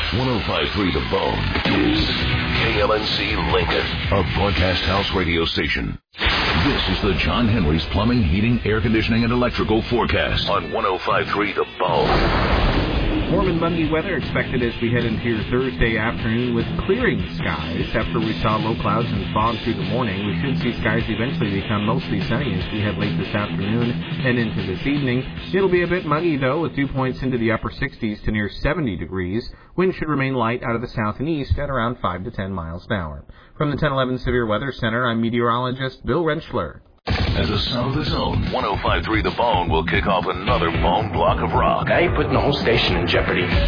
105.3 The Bone is KLNC Lincoln, a broadcast house radio station. This is the John Henry's Plumbing, Heating, Air Conditioning, and Electrical forecast on 105.3 The Bone. Warm and muggy weather expected as we head into your Thursday afternoon with clearing skies. After we saw low clouds and fog through the morning, we should see skies eventually become mostly sunny as we head late this afternoon and into this evening. It'll be a bit muggy, though, with dew points into the upper 60s to near 70 degrees. Wind should remain light out of the south and east at around 5 to 10 miles an hour. From the 1011 Severe Weather Center, I'm meteorologist Bill Rentschler. As a sound of its own, 105.3 The Bone will kick off another bone block of rock. I ain't putting the whole station in jeopardy.